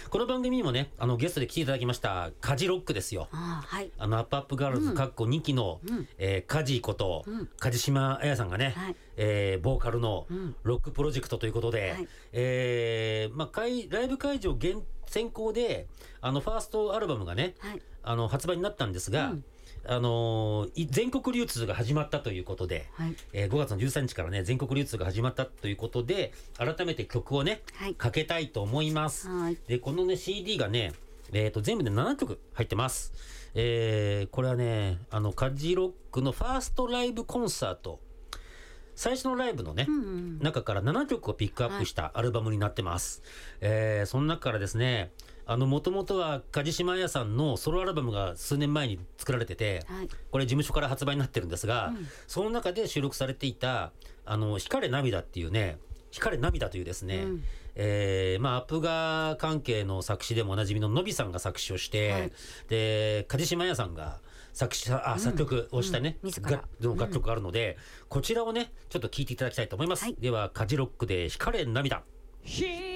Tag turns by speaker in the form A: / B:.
A: この番組にもね、ゲストで来ていただきましたカジロックですよ。
B: はい、
A: アップアップガールズかっこ2期の、カジこと、梶島彩さんがね、
B: はい、
A: ボーカルのロックプロジェクトということで、ライブ会場先行でファーストアルバムがね、
B: はい、
A: 発売になったんですが、全国流通が始まったということで、
B: はい、
A: 5月の13日からね全国流通が始まったということで、改めて曲をね、
B: はい、
A: かけたいと思います。
B: はい、
A: でこのね CD がね、全部で7曲入ってます。これはねカジロックのファーストライブコンサート、最初のライブのね、中から7曲をピックアップしたアルバムになってます。その中からですね、もともとは梶島彩さんのソロアルバムが数年前に作られてて、
B: はい、
A: これ事務所から発売になってるんですが、その中で収録されていた光れ涙っていうね、光れ涙というですね、アップガー関係の作詞でもおなじみののびさんが作詞をして、はい、で梶島彩さんが作曲をしたね、楽曲があるので、こちらをねちょっと聴いていただきたいと思います。はい、ではカジロックで光れ涙。